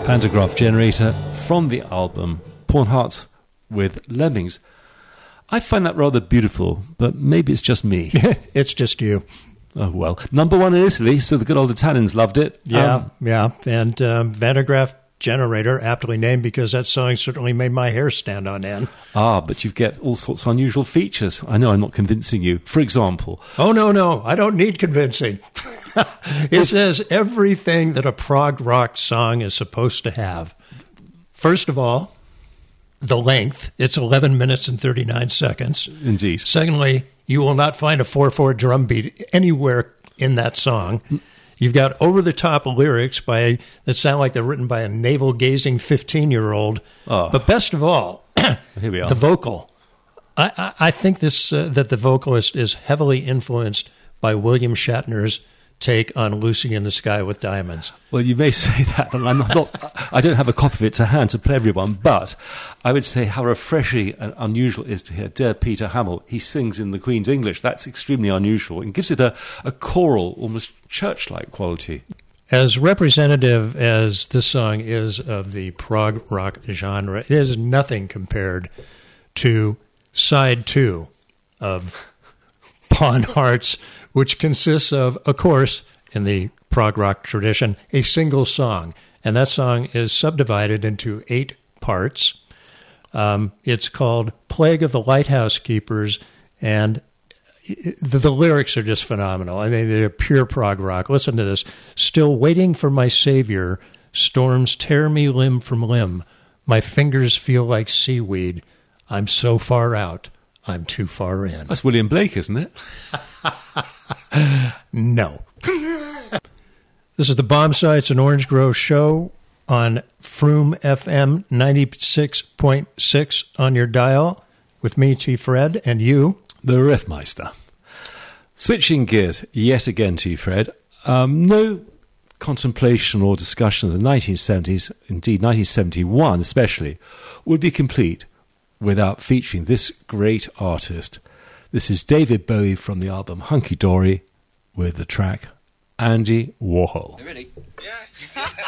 Pantograph Generator from the album Pawn Hearts with Lemmings. I find that rather beautiful, but maybe it's just me. It's just you. Oh, well. Number one in Italy, so the good old Italians loved it. Yeah. And Pantograph Generator, aptly named because that song certainly made my hair stand on end. But you get all sorts of unusual features. I know I'm not convincing you. For example... Oh, no. I don't need convincing. It says everything that a prog rock song is supposed to have. First of all, the length. It's 11 minutes and 39 seconds. Indeed. Secondly, you will not find a 4/4 drum beat anywhere in that song. You've got over-the-top lyrics that sound like they're written by a navel-gazing 15-year-old. Oh. But best of all, Here we are. the vocal. I think that the vocalist is heavily influenced by William Shatner's take on Lucy in the Sky with Diamonds. Well, you may say that, but I don't have a copy of it to hand to play everyone, but I would say how refreshing and unusual it is to hear Dear Peter Hamill. He sings in the Queen's English. That's extremely unusual and gives it a choral, almost church-like quality. As representative as this song is of the prog rock genre, it is nothing compared to side 2 of Pawn Hearts, which consists of course, in the prog rock tradition, a single song. And that song is subdivided into 8 parts. It's called Plague of the Lighthouse Keepers, and the lyrics are just phenomenal. I mean, they're pure prog rock. Listen to this. Still waiting for my savior, storms tear me limb from limb. My fingers feel like seaweed. I'm so far out, I'm too far in. That's William Blake, isn't it? No. This is the Bomb Sites and Orange Grove show on Froome FM 96.6 on your dial with me, T. Fred, and you, the Riffmeister. Switching gears yet again, T. Fred. No contemplation or discussion of the 1970s, indeed 1971 especially, would be complete without featuring this great artist. This is David Bowie from the album Hunky Dory with the track Andy Warhol. Ready? Yeah.